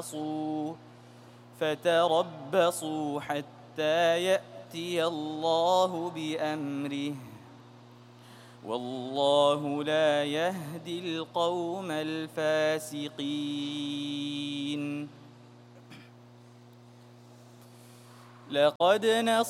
فتربصوا حتى يأتي الله بأمره والله لا يهدي القوم الفاسقين. لقد